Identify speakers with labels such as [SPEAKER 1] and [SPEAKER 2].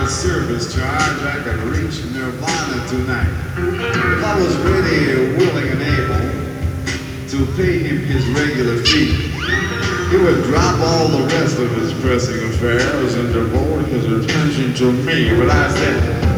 [SPEAKER 1] service charge, I could reach Nirvana tonight. If I was ready, willing, and able to pay him his regular fee, he would drop all the rest of his pressing affairs and devote his attention to me. But I said,